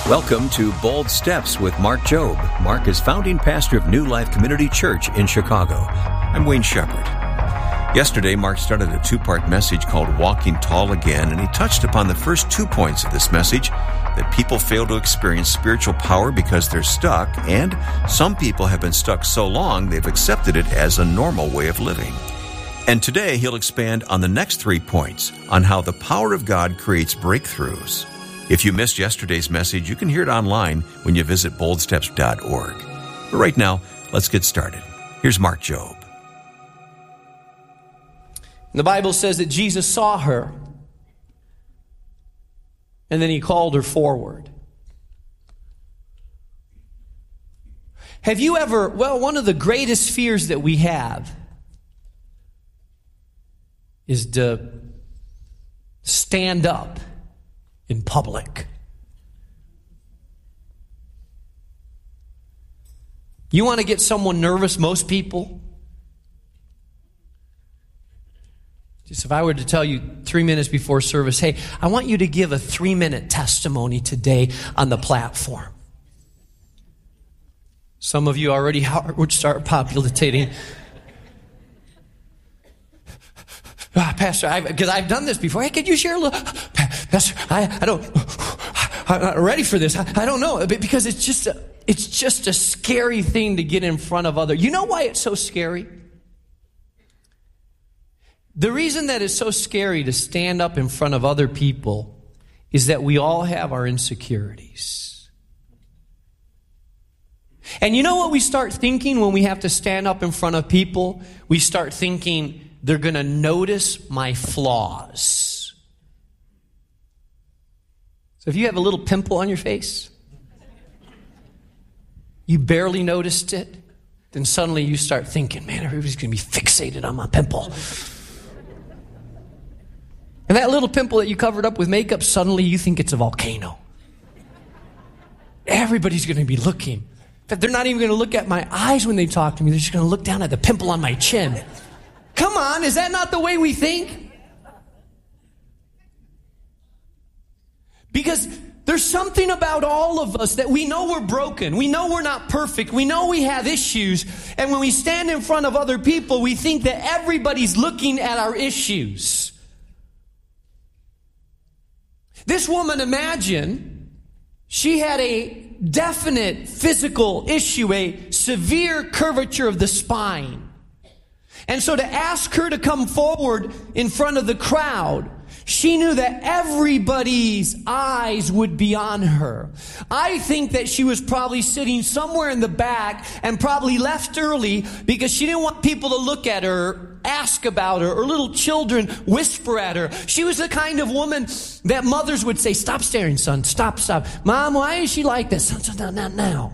Welcome to Bold Steps with Mark Jobe. Mark is founding pastor of New Life Community Church in Chicago. I'm Wayne Shepherd. Yesterday, Mark started a two-part message called Walking Tall Again, and he touched upon the first 2 points of this message, that people fail to experience spiritual power because they're stuck, and some people have been stuck so long they've accepted it as a normal way of living. And today, he'll expand on the next 3 points on how the power of God creates breakthroughs. If you missed yesterday's message, you can hear it online when you visit boldsteps.org. But right now, let's get started. Here's Mark Jobe. The Bible says that Jesus saw her, and then he called her forward. Have you ever, one of the greatest fears that we have is to stand up in public. You want to get someone nervous, most people? Just if I were to tell you 3 minutes before service, hey, I want you to give a 3-minute testimony today on the platform. Some of you already would start populating. Pastor, because I've done this before. Hey, could you share a little? Pastor, I'm not ready for this. I don't know, because it's just a scary thing to get in front of others. You know why it's so scary? The reason that it's so scary to stand up in front of other people is that we all have our insecurities. And you know what we start thinking when we have to stand up in front of people? We start thinking, they're going to notice my flaws. So if you have a little pimple on your face, you barely noticed it, then suddenly you start thinking, man, everybody's going to be fixated on my pimple. And that little pimple that you covered up with makeup, suddenly you think it's a volcano. Everybody's going to be looking. In fact, they're not even going to look at my eyes when they talk to me. They're just going to look down at the pimple on my chin. Come on, is that not the way we think? Because there's something about all of us that we know we're broken. We know we're not perfect. We know we have issues. And when we stand in front of other people, we think that everybody's looking at our issues. This woman, imagine, she had a definite physical issue, a severe curvature of the spine. And so to ask her to come forward in front of the crowd, she knew that everybody's eyes would be on her. I think that she was probably sitting somewhere in the back and probably left early because she didn't want people to look at her, ask about her, or little children whisper at her. She was the kind of woman that mothers would say, stop staring, son, stop. Mom, why is she like this? Son, not now.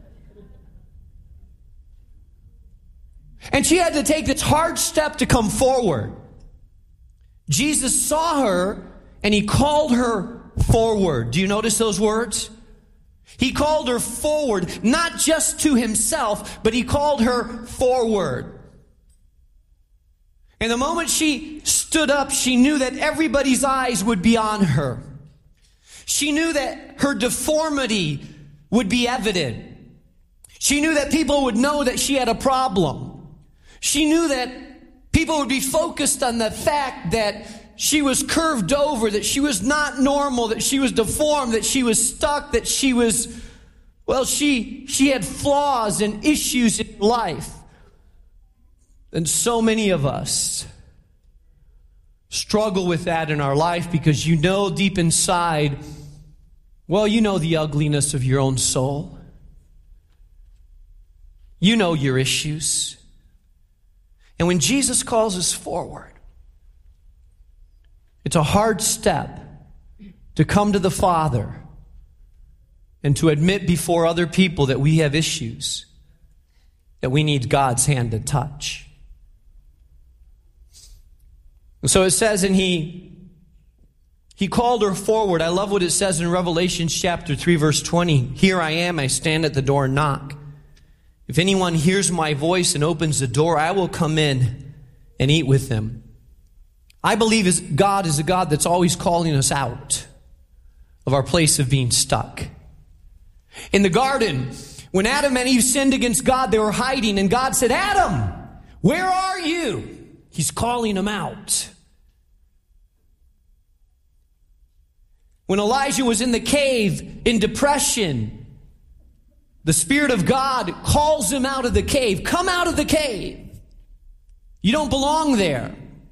And she had to take this hard step to come forward. Jesus saw her and he called her forward. Do you notice those words? He called her forward, not just to himself, but he called her forward. And the moment she stood up, she knew that everybody's eyes would be on her. She knew that her deformity would be evident. She knew that people would know that she had a problem. She knew that people would be focused on the fact that she was curved over, that she was not normal, that she was deformed, that she was stuck, that she was, she had flaws and issues in life. And so many of us struggle with that in our life because you know deep inside, you know the ugliness of your own soul. You know your issues. And when Jesus calls us forward, it's a hard step to come to the Father and to admit before other people that we have issues, that we need God's hand to touch. And so it says, and he called her forward. I love what it says in Revelation chapter 3, verse 20. Here I am, I stand at the door and knock. If anyone hears my voice and opens the door, I will come in and eat with them. I believe God is a God that's always calling us out of our place of being stuck. In the garden, when Adam and Eve sinned against God, they were hiding, and God said, Adam, where are you? He's calling them out. When Elijah was in the cave in depression, the Spirit of God calls him out of the cave. Come out of the cave. You don't belong there.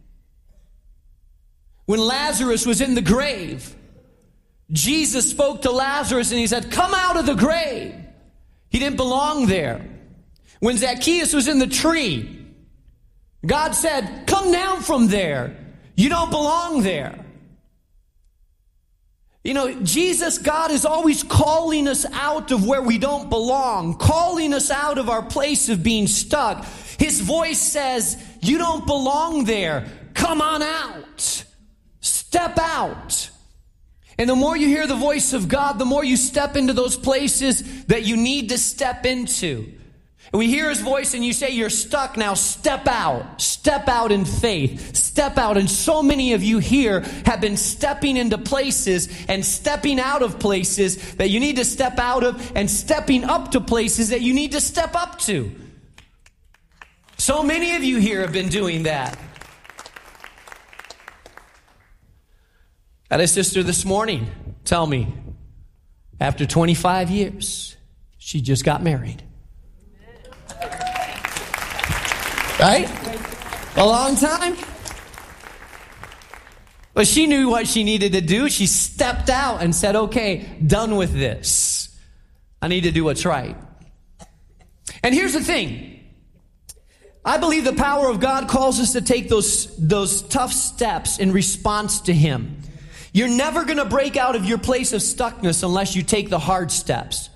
When Lazarus was in the grave, Jesus spoke to Lazarus and he said, come out of the grave. He didn't belong there. When Zacchaeus was in the tree, God said, come down from there. You don't belong there. You know, Jesus, God is always calling us out of where we don't belong, calling us out of our place of being stuck. His voice says, you don't belong there. Come on out. Step out. And the more you hear the voice of God, the more you step into those places that you need to step into. And we hear his voice and you say, you're stuck now, step out. Step out in faith. Step out. And so many of you here have been stepping into places and stepping out of places that you need to step out of and stepping up to places that you need to step up to. So many of you here have been doing that. I had a sister this morning tell me, after 25 years, she just got married. Right? A long time. But she knew what she needed to do. She stepped out and said, okay, done with this. I need to do what's right. And here's the thing. I believe the power of God calls us to take those tough steps in response to him. You're never going to break out of your place of stuckness unless you take the hard steps.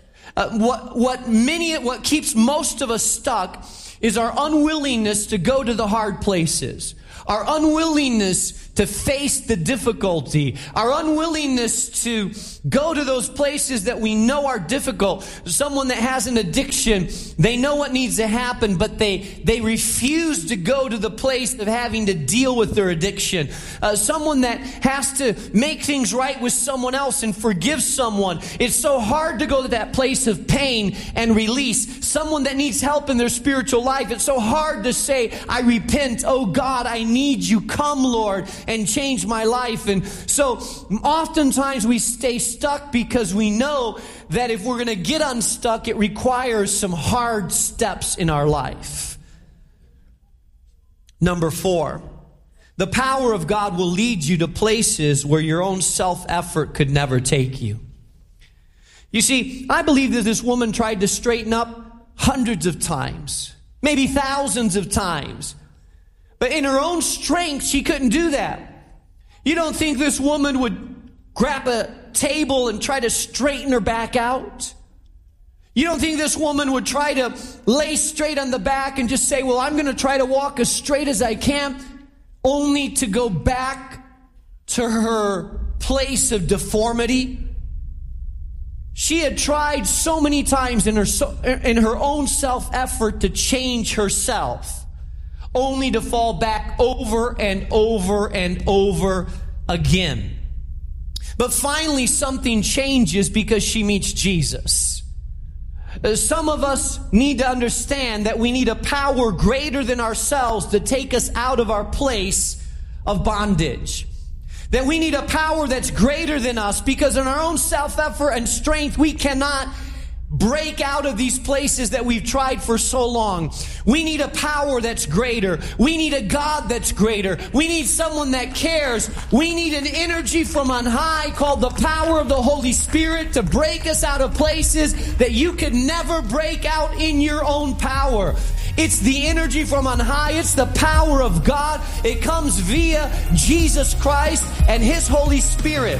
What keeps most of us stuck is our unwillingness to go to the hard places, our unwillingness to face the difficulty, our unwillingness to go to those places that we know are difficult. Someone that has an addiction, they know what needs to happen, but they refuse to go to the place of having to deal with their addiction. Someone that has to make things right with someone else and forgive someone. It's so hard to go to that place of pain and release. Someone that needs help in their spiritual life, it's so hard to say, I repent. Oh God, I need you. Come, Lord, and change my life. And so oftentimes we stay stuck because we know that if we're going to get unstuck, it requires some hard steps in our life. Number 4, the power of God will lead you to places where your own self-effort could never take you. You see, I believe that this woman tried to straighten up hundreds of times, maybe thousands of times. But in her own strength, she couldn't do that. You don't think this woman would grab a table and try to straighten her back out? You don't think this woman would try to lay straight on the back and just say, well, I'm going to try to walk as straight as I can, only to go back to her place of deformity? She had tried so many times in her own self-effort to change herself, only to fall back over and over and over again. But finally something changes because she meets Jesus. Some of us need to understand that we need a power greater than ourselves to take us out of our place of bondage. That we need a power that's greater than us, because in our own self-effort and strength, we cannot break out of these places that we've tried for so long. We need a power that's greater. We need a God that's greater. We need someone that cares. We need an energy from on high called the power of the Holy Spirit to break us out of places that you could never break out in your own power. It's the energy from on high. It's the power of God. It comes via Jesus Christ and His Holy Spirit.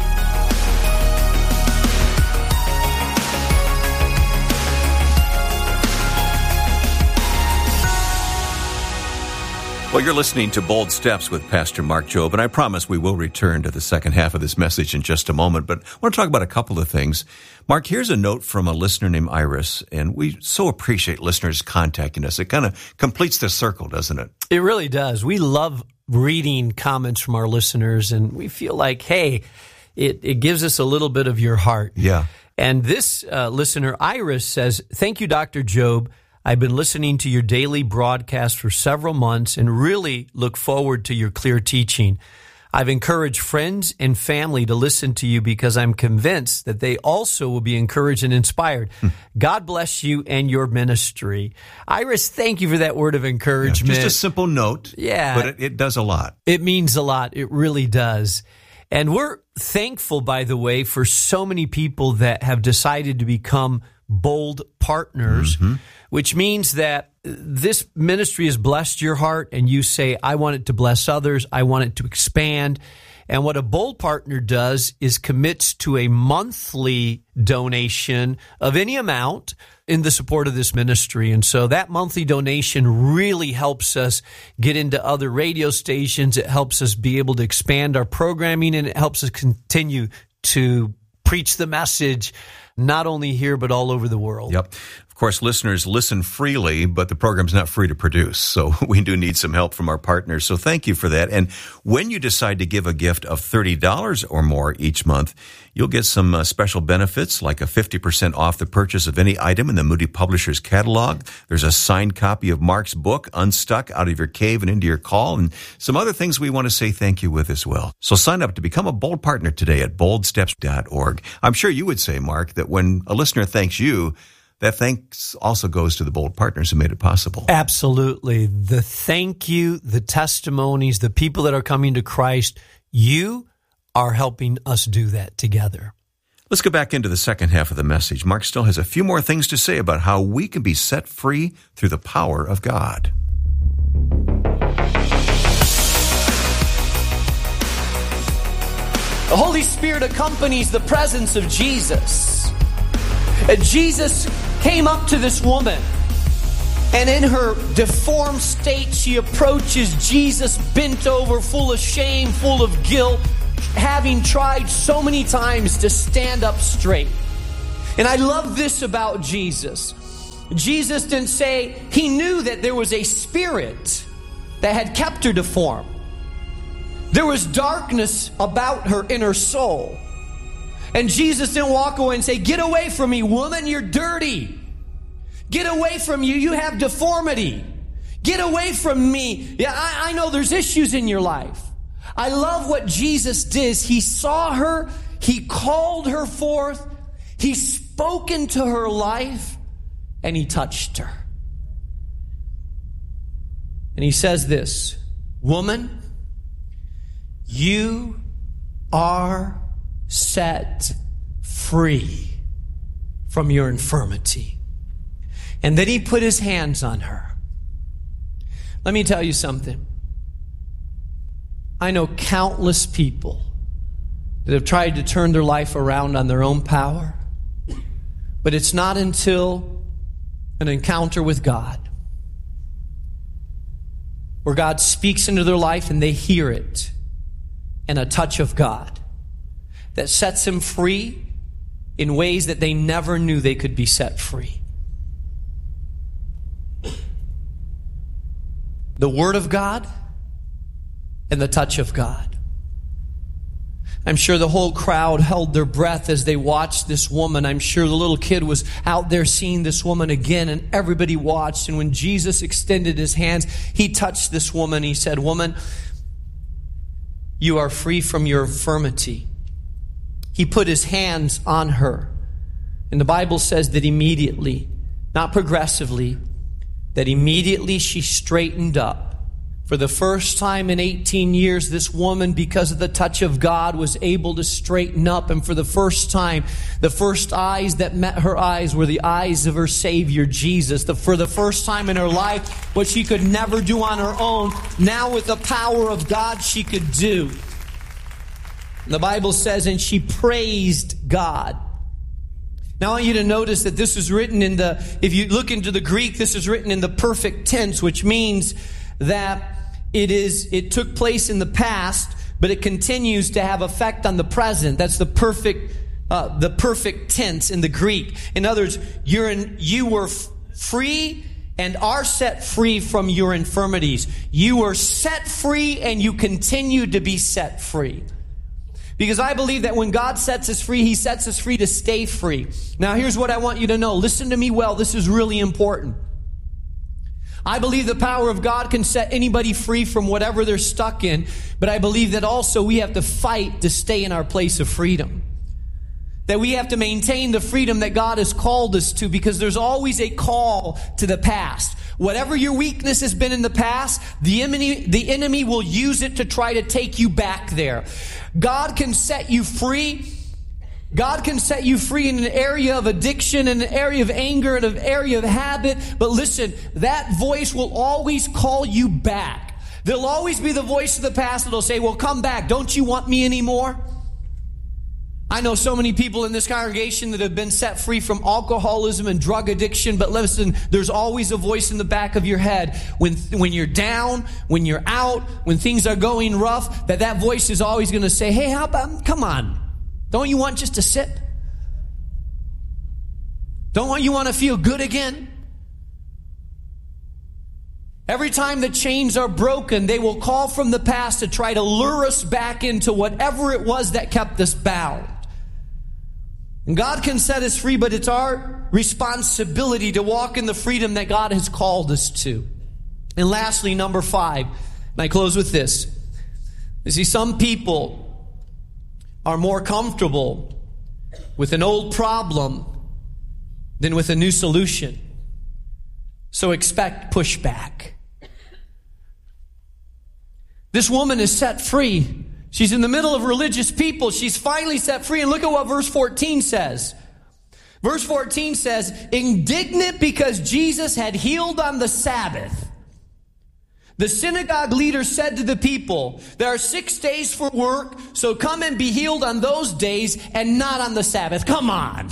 Well, you're listening to Bold Steps with Pastor Mark Jobe, and I promise we will return to the second half of this message in just a moment, but I want to talk about a couple of things. Mark, here's a note from a listener named Iris, and we so appreciate listeners contacting us. It kind of completes the circle, doesn't it? It really does. We love reading comments from our listeners, and we feel like, hey, it gives us a little bit of your heart. Yeah. And this listener, Iris, says, "Thank you, Dr. Job. I've been listening to your daily broadcast for several months and really look forward to your clear teaching. I've encouraged friends and family to listen to you because I'm convinced that they also will be encouraged and inspired. God bless you and your ministry." Iris, thank you for that word of encouragement. Yeah, just a simple note, but it does a lot. It means a lot. It really does. And we're thankful, by the way, for so many people that have decided to become bold partners, which means that this ministry has blessed your heart and you say, I want it to bless others. I want it to expand. And what a bold partner does is commits to a monthly donation of any amount in the support of this ministry. And so that monthly donation really helps us get into other radio stations. It helps us be able to expand our programming, and it helps us continue to preach the message, not only here, but all over the world. Yep. Of course, listeners listen freely, but the program's not free to produce. So we do need some help from our partners. So thank you for that. And when you decide to give a gift of $30 or more each month, you'll get some special benefits, like a 50% off the purchase of any item in the Moody Publishers catalog. There's a signed copy of Mark's book, Unstuck, Out of Your Cave and Into Your Call, and some other things we want to say thank you with as well. So sign up to become a bold partner today at boldsteps.org. I'm sure you would say, Mark, that when a listener thanks you, that thanks also goes to the bold partners who made it possible. Absolutely. The thank you, the testimonies, the people that are coming to Christ, you are helping us do that together. Let's go back into the second half of the message. Mark still has a few more things to say about how we can be set free through the power of God. The Holy Spirit accompanies the presence of Jesus. Jesus came up to this woman, and in her deformed state, she approaches Jesus bent over, full of shame, full of guilt, having tried so many times to stand up straight. And I love this about Jesus. Jesus didn't say, he knew that there was a spirit that had kept her deformed. There was darkness about her in her soul. And Jesus didn't walk away and say, get away from me, woman, you're dirty. Get away from you, you have deformity. Get away from me. Yeah, I know there's issues in your life. I love what Jesus did. He saw her, he called her forth, he spoke into her life, and he touched her. And he says this, woman, you are set free from your infirmity. And then he put his hands on her. Let me tell you something. I know countless people that have tried to turn their life around on their own power, but it's not until an encounter with God, where God speaks into their life and they hear it, and a touch of God that sets them free in ways that they never knew they could be set free. The Word of God and the touch of God. I'm sure the whole crowd held their breath as they watched this woman. I'm sure the little kid was out there seeing this woman again, and everybody watched. And when Jesus extended his hands, he touched this woman. He said, woman, you are free from your infirmity. He put his hands on her. And the Bible says that immediately, not progressively, that immediately she straightened up. For the first time in 18 years, this woman, because of the touch of God, was able to straighten up. And for the first time, the first eyes that met her eyes were the eyes of her Savior, Jesus. For the first time in her life, what she could never do on her own, now with the power of God, she could do. The Bible says, and she praised God. Now I want you to notice that this is written in if you look into the Greek, this is written in the perfect tense, which means that it took place in the past, but it continues to have effect on the present. That's the perfect tense in the Greek. In other words, you were free and are set free from your infirmities. You were set free and you continue to be set free. Because I believe that when God sets us free, He sets us free to stay free. Now, here's what I want you to know. Listen to me well. This is really important. I believe the power of God can set anybody free from whatever they're stuck in, but I believe that also we have to fight to stay in our place of freedom. That we have to maintain the freedom that God has called us to, because there's always a call to the past. Whatever your weakness has been in the past, the enemy will use it to try to take you back there. God can set you free. God can set you free in an area of addiction, in an area of anger, in an area of habit. But listen, that voice will always call you back. There'll always be the voice of the past that'll say, well, come back. Don't you want me anymore? I know so many people in this congregation that have been set free from alcoholism and drug addiction, but listen, there's always a voice in the back of your head when you're down, when you're out, when things are going rough, that voice is always going to say, hey, how about, come on, don't you want just to sit? Don't you want to feel good again? Every time the chains are broken, they will call from the past to try to lure us back into whatever it was that kept us bound. And God can set us free, but it's our responsibility to walk in the freedom that God has called us to. And lastly, number 5, and I close with this. You see, some people are more comfortable with an old problem than with a new solution. So expect pushback. This woman is set free. She's in the middle of religious people. She's finally set free. And look at what verse 14 says. Verse 14 says, indignant because Jesus had healed on the Sabbath, the synagogue leader said to the people, there are 6 days for work, so come and be healed on those days and not on the Sabbath. Come on.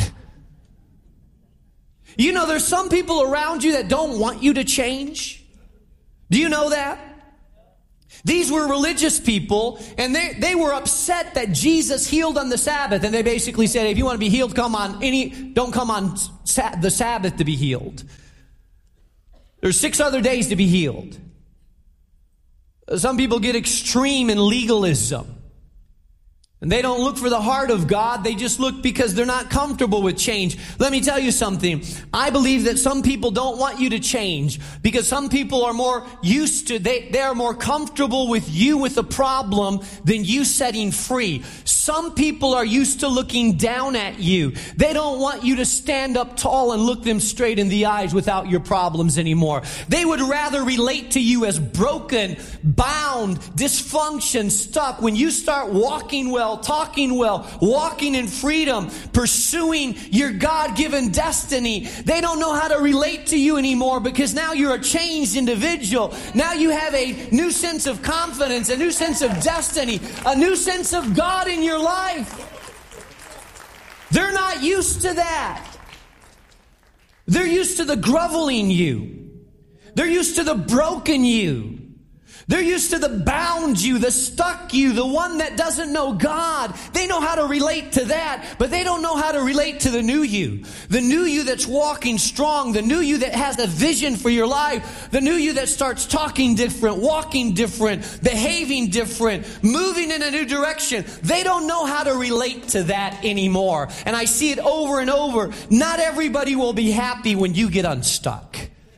You know, there's some people around you that don't want you to change. Do you know that? These were religious people, and they were upset that Jesus healed on the Sabbath. And they basically said, if you want to be healed, don't come on the Sabbath to be healed. There's 6 other days to be healed. Some people get extreme in legalism. And they don't look for the heart of God. They just look because they're not comfortable with change. Let me tell you something. I believe that some people don't want you to change because some people are more used to, they are more comfortable with you with a problem than you setting free. Some people are used to looking down at you. They don't want you to stand up tall and look them straight in the eyes without your problems anymore. They would rather relate to you as broken, bound, dysfunction, stuck. When you start walking well, talking well, walking in freedom, pursuing your God-given destiny, they don't know how to relate to you anymore because now you're a changed individual. Now you have a new sense of confidence, a new sense of destiny, a new sense of God in your life. They're not used to that. They're used to the groveling you. They're used to the broken you. They're used to the bound you, the stuck you, the one that doesn't know God. They know how to relate to that, but they don't know how to relate to the new you. The new you that's walking strong, the new you that has a vision for your life, the new you that starts talking different, walking different, behaving different, moving in a new direction. They don't know how to relate to that anymore. And I see it over and over. Not everybody will be happy when you get unstuck.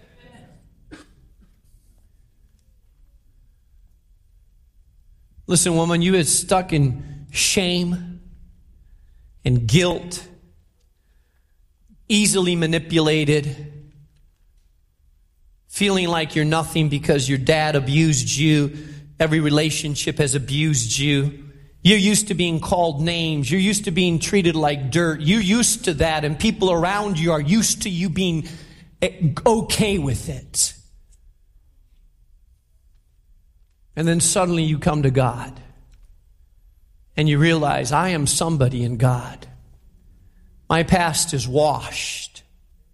Listen, woman, you are stuck in shame and guilt, easily manipulated, feeling like you're nothing because your dad abused you, every relationship has abused you. You're used to being called names. You're used to being treated like dirt. You're used to that, and people around you are used to you being okay with it. And then suddenly you come to God and you realize, I am somebody in God. My past is washed.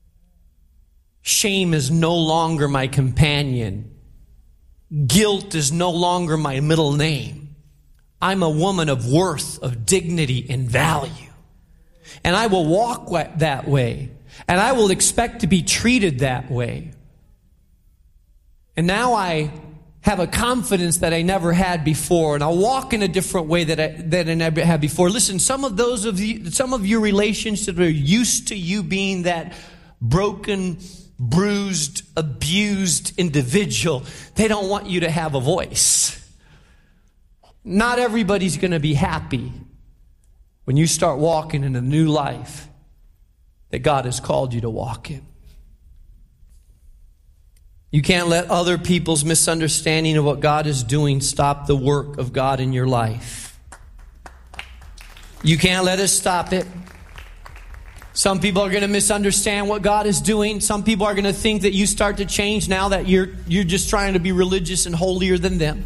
Shame is no longer my companion. Guilt is no longer my middle name. I'm a woman of worth, of dignity, and value. And I will walk that way. And I will expect to be treated that way. And now I have a confidence that I never had before, and I'll walk in a different way that I never had before. Listen, some of your relationships are used to you being that broken, bruised, abused individual. They don't want you to have a voice. Not everybody's going to be happy when you start walking in a new life that God has called you to walk in. You can't let other people's misunderstanding of what God is doing stop the work of God in your life. You can't let it stop it. Some people are going to misunderstand what God is doing. Some people are going to think that you start to change now that you're just trying to be religious and holier than them.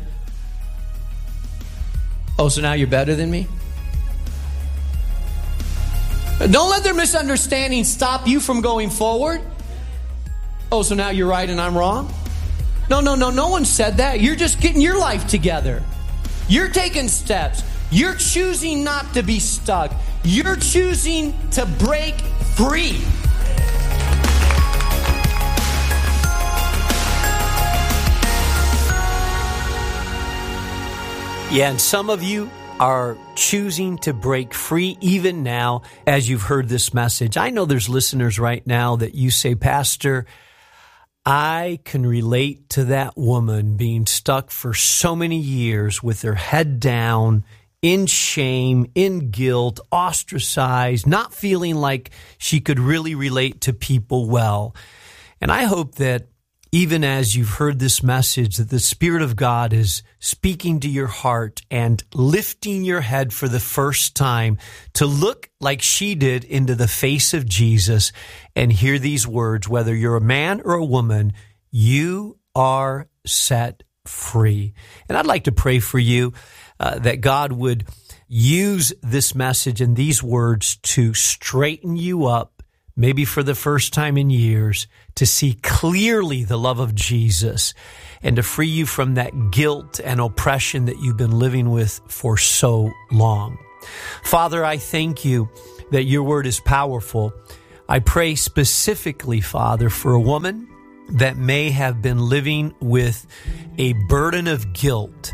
Oh, so now you're better than me? Don't let their misunderstanding stop you from going forward. Oh, so now you're right and I'm wrong? No one said that. You're just getting your life together. You're taking steps. You're choosing not to be stuck. You're choosing to break free. Yeah, and some of you are choosing to break free even now as you've heard this message. I know there's listeners right now that you say, Pastor, I can relate to that woman being stuck for so many years with her head down, in shame, in guilt, ostracized, not feeling like she could really relate to people well. And I hope that even as you've heard this message, that the Spirit of God is speaking to your heart and lifting your head for the first time to look like she did into the face of Jesus and hear these words, whether you're a man or a woman, you are set free. And I'd like to pray for you that God would use this message and these words to straighten you up, maybe for the first time in years, to see clearly the love of Jesus and to free you from that guilt and oppression that you've been living with for so long. Father, I thank you that your word is powerful. I pray specifically, Father, for a woman that may have been living with a burden of guilt,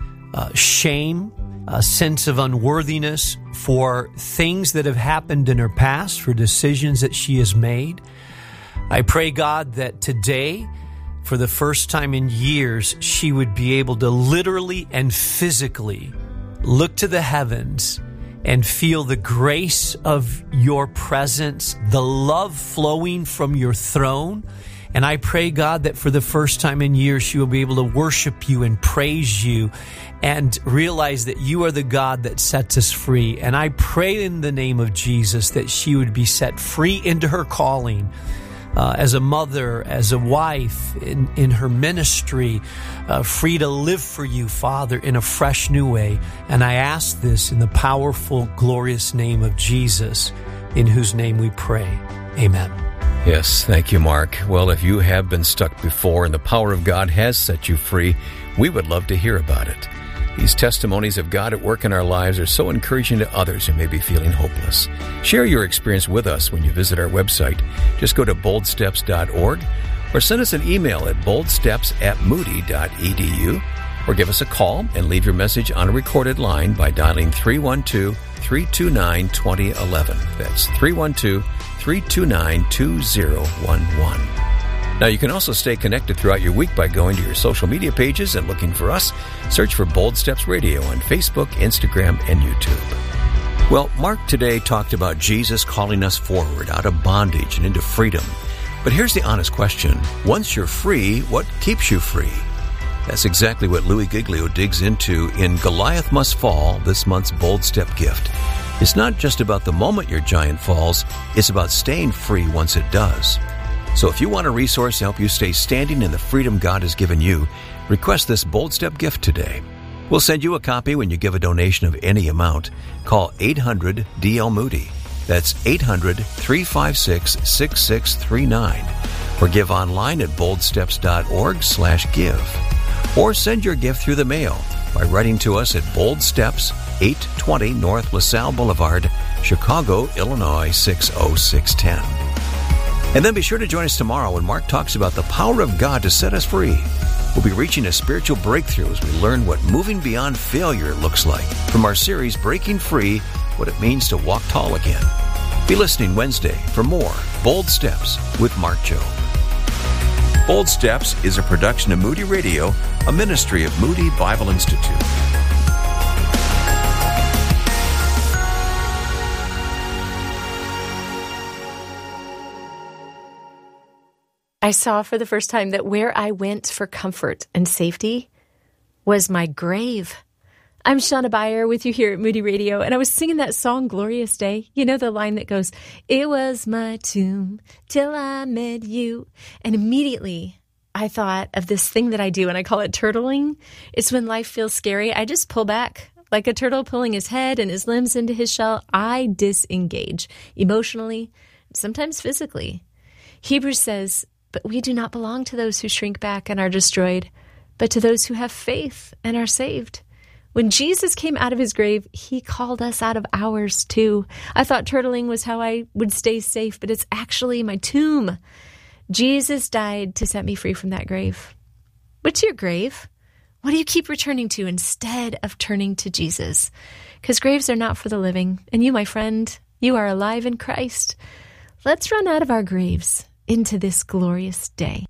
shame, a sense of unworthiness for things that have happened in her past, for decisions that she has made. I pray, God, that today, for the first time in years, she would be able to literally and physically look to the heavens and feel the grace of your presence, the love flowing from your throne. And I pray, God, that for the first time in years, she will be able to worship you and praise you and realize that you are the God that sets us free. And I pray in the name of Jesus that she would be set free into her calling as a mother, as a wife, in her ministry, free to live for you, Father, in a fresh new way. And I ask this in the powerful, glorious name of Jesus, in whose name we pray. Amen. Yes, thank you, Mark. Well, if you have been stuck before and the power of God has set you free, we would love to hear about it. These testimonies of God at work in our lives are so encouraging to others who may be feeling hopeless. Share your experience with us when you visit our website. Just go to boldsteps.org or send us an email at boldsteps@moody.edu or give us a call and leave your message on a recorded line by dialing 312-329-2011. That's 312-329-2011. Now, you can also stay connected throughout your week by going to your social media pages and looking for us. Search for Bold Steps Radio on Facebook, Instagram, and YouTube. Well, Mark today talked about Jesus calling us forward out of bondage and into freedom. But here's the honest question. Once you're free, what keeps you free? That's exactly what Louis Giglio digs into in Goliath Must Fall, this month's Bold Step gift. It's not just about the moment your giant falls, it's about staying free once it does. So if you want a resource to help you stay standing in the freedom God has given you, request this Bold Step gift today. We'll send you a copy when you give a donation of any amount. Call 800-DL-MOODY. That's 800-356-6639. Or give online at boldsteps.org/give. Or send your gift through the mail by writing to us at Bold Steps, 820 North LaSalle Boulevard, Chicago, Illinois, 60610. And then be sure to join us tomorrow when Mark talks about the power of God to set us free. We'll be reaching a spiritual breakthrough as we learn what moving beyond failure looks like from our series, Breaking Free, What It Means to Walk Tall Again. Be listening Wednesday for more Bold Steps with Mark Jobe. Bold Steps is a production of Moody Radio, a ministry of Moody Bible Institute. I saw for the first time that where I went for comfort and safety was my grave. I'm Shauna Beyer with you here at Moody Radio, and I was singing that song, Glorious Day. You know the line that goes, "It was my tomb till I met you." And immediately I thought of this thing that I do, and I call it turtling. It's when life feels scary. I just pull back like a turtle pulling his head and his limbs into his shell. I disengage emotionally, sometimes physically. Hebrews says, "But we do not belong to those who shrink back and are destroyed, but to those who have faith and are saved." When Jesus came out of his grave, he called us out of ours too. I thought turtling was how I would stay safe, but it's actually my tomb. Jesus died to set me free from that grave. What's your grave? What do you keep returning to instead of turning to Jesus? Because graves are not for the living. And you, my friend, you are alive in Christ. Let's run out of our graves into this glorious day.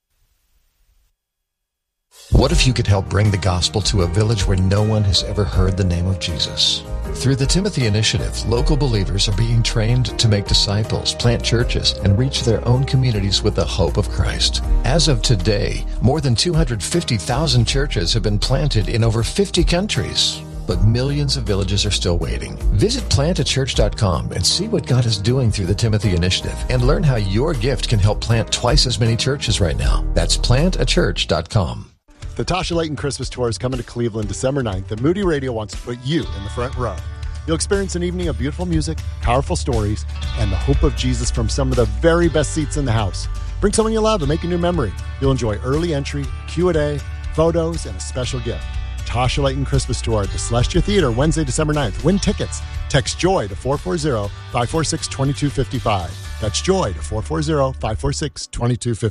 What if you could help bring the gospel to a village where no one has ever heard the name of Jesus? Through the Timothy Initiative, local believers are being trained to make disciples, plant churches, and reach their own communities with the hope of Christ. As of today, more than 250,000 churches have been planted in over 50 countries. But millions of villages are still waiting. Visit plantachurch.com and see what God is doing through the Timothy Initiative and learn how your gift can help plant twice as many churches right now. That's plantachurch.com. The Tasha Layton Christmas Tour is coming to Cleveland December 9th, and Moody Radio wants to put you in the front row. You'll experience an evening of beautiful music, powerful stories, and the hope of Jesus from some of the very best seats in the house. Bring someone you love to make a new memory. You'll enjoy early entry, Q&A, photos, and a special gift. Tasha Layton Christmas Tour at the Celestia Theater, Wednesday, December 9th. Win tickets. Text JOY to 440-546-2255. That's JOY to 440-546-2255.